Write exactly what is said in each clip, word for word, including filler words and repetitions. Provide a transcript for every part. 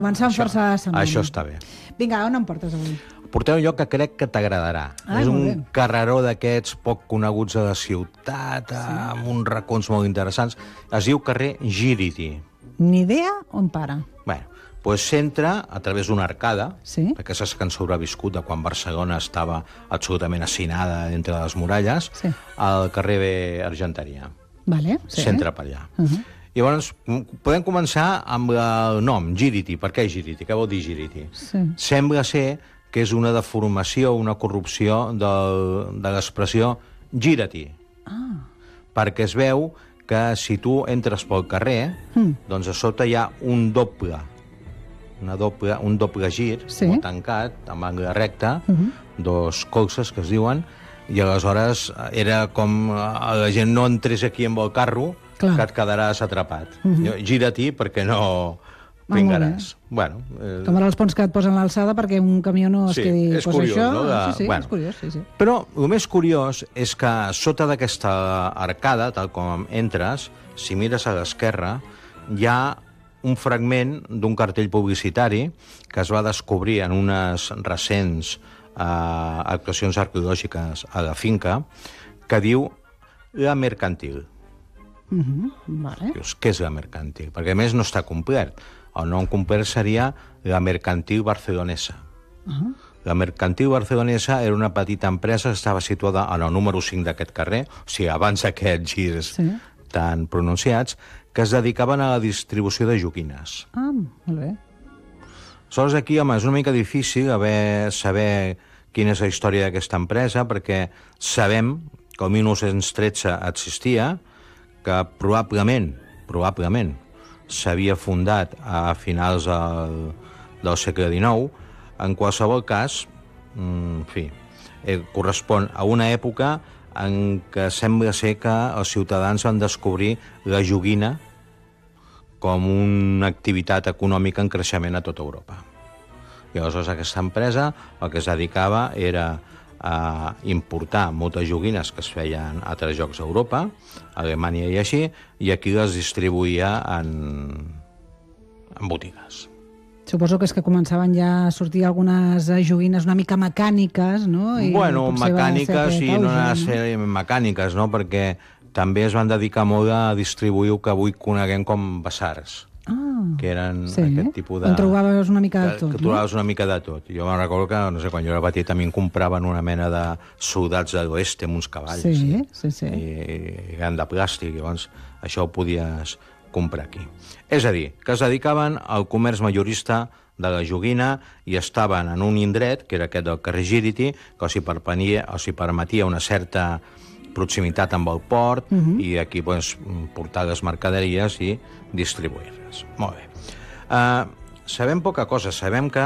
Començant força setmana. Això està bé. Vinga, on em portes avui? Porteu un lloc que crec que t'agradarà. Ah, és molt un bé. carreró d'aquests poc coneguts a la ciutat, sí. amb uns racons molt interessants. Es diu carrer Gíriti. Ni idea on para. Bé, doncs s'entra a través d'una arcada, Sí. perquè saps que han sobreviscut de quan Barcelona estava absolutament assinada entre les muralles, Sí. al carrer Argenteria. Vale, sí. S'entra per allà. Uh -huh. I llavors podem començar amb el nom, Gíriti. Per què Gíriti? Què vol dir Gíriti? Sí. Sembla ser que és una deformació, una corrupció del, de l'expressió gira-t'hi. Ah. Perquè es veu que si tu entres pel carrer, Mm. doncs a sota hi ha un doble, una doble un doble gir, Sí. molt tancat, amb angle recte, Uh -huh. dos colzes que es diuen, i aleshores era com eh, la gent no entrés aquí amb el carro, Clar. que et quedaràs atrapat. Uh -huh. Gira-t'hi perquè no Ah, vingaràs. Bueno, eh, Com ara els ponts que et posen a l'alçada perquè un camió no es Sí, quedi... és pues curiós, això... no? De- Sí, sí, bueno. és curiós, sí, sí. Però el més curiós és que sota d'aquesta arcada, tal com entres, si mires a l'esquerra, hi ha un fragment d'un cartell publicitari que es va descobrir en unes recents eh, actuacions arqueològiques a la finca, que diu La Mercantil. Uh -huh. Vale. Dius, què és la Mercantil? Perquè a més no està complet. El nom complet seria la Mercantil Barcelonesa. Uh -huh. La Mercantil Barcelonesa era una petita empresa que estava situada en el número cinc d'aquest carrer, o sigui, abans d'aquests girs Sí. tan pronunciats, que es dedicaven a la distribució de joguines. Ah, molt bé. Aleshores, aquí, home, és una mica difícil haver, saber quina és la història d'aquesta empresa, perquè sabem que el mil nou-cents tretze existia, que probablement, probablement, s'havia fundat a finals del, del segle dinou. En qualsevol cas, en fi, eh, correspon a una època en què sembla ser que els ciutadans van descobrir la joguina com una activitat econòmica en creixement a tota Europa. I aleshores aquesta empresa el que es dedicava era a importar moltes joguines que es feien a altres llocs d'Europa, a Alemanya i així, i aquí les distribuïa en, en botigues. Suposo que és que començaven ja a sortir algunes eh, joguines una mica mecàniques, no? I Bueno, potser va ser mecàniques aquest i no auge, han de ser mecàniques, no? Perquè també es van dedicar molt a distribuir el que avui coneguem com basars, Ah, que eren sí. aquest tipus de... On trobaves una mica de que, tot, que trobaves una mica de tot. Jo me'n recordo que, no sé, quan jo era petit també em compraven una mena de soldats de l'oest amb uns cavalls. Sí, sí, sí. I, i eren de plàstic, llavors això ho podies comprar aquí. És a dir, que es dedicaven al comerç majorista de la joguina i estaven en un indret, que era aquest del carrer Gíriti, que els hi permetia, els hi permetia una certa proximitat amb el port, uh -huh. i aquí pues, portar les mercaderies i distribuir-les. Molt bé. Uh, sabem poca cosa. Sabem que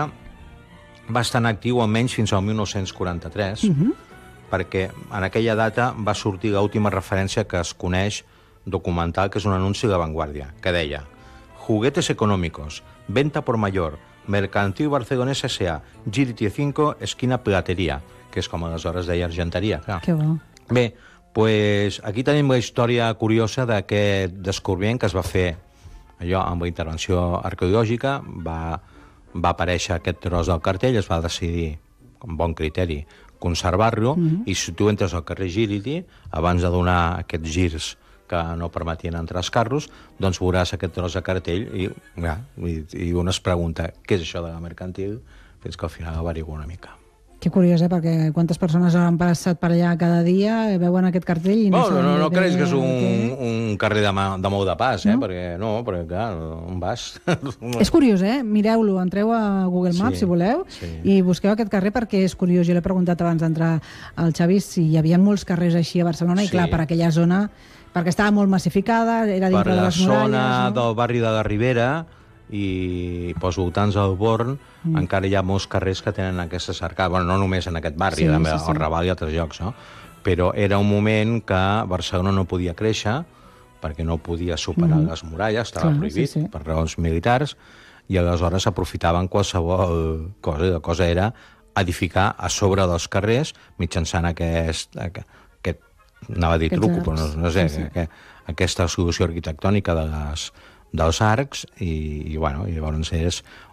va estar en actiu almenys fins al mil nou-cents quaranta-tres, uh -huh. perquè en aquella data va sortir l'última referència que es coneix documental, que és un anunci de La Vanguardia, que deia: juguetes económicos, venta por mayor, Mercantil Barcelonesa S A, Gíriti cinco, esquina Plateria, que és com aleshores deia Argenteria. Clar. Que bo. Bé, pues aquí tenim la història curiosa d'aquest descobriment que es va fer allò amb la intervenció arqueològica, va, va aparèixer aquest tros del cartell, es va decidir, amb bon criteri, conservar-lo, mm-hmm. i si tu entres al carrer Gíriti, abans de donar aquests girs que no permetien entrar els carros, doncs veuràs aquest tros de cartell i, ja, i, i un es pregunta què és això de la Mercantil, fins que al final averigua una mica. Que curiós, eh? Perquè quantes persones han passat per allà cada dia, veuen aquest cartell i no No, no, no, no què- creus que és un, què- un carrer de, ma, de molt de pas, eh? No? Perquè no, perquè clar, on vas? És curiós, eh? Mireu-lo, entreu a Google Maps, Sí, si voleu, sí. i busqueu aquest carrer perquè és curiós. Jo l'he preguntat abans d'entrar al Xavi si hi havia molts carrers així a Barcelona, i Sí. clar, per aquella zona, perquè estava molt massificada, era dintre Per de la les muralles... zona no? del barri de la Ribera i pels voltants del Born mm. encara hi ha molts carrers que tenen aquestes arcades. Bueno, no només en aquest barri, Sí, també sí, sí. al Raval i altres llocs, no? Però era un moment que Barcelona no podia créixer perquè no podia superar Mm. les muralles, estava Clar, prohibit sí, sí. per raons militars, i aleshores aprofitaven qualsevol cosa. La cosa era edificar a sobre dels carrers mitjançant aquest, aquest, aquest anava a dir Aquests truco, però no, arcs. no sé, Sí, sí. que, aquesta solució arquitectònica de les, dels arcs i, i, bueno, i llavors és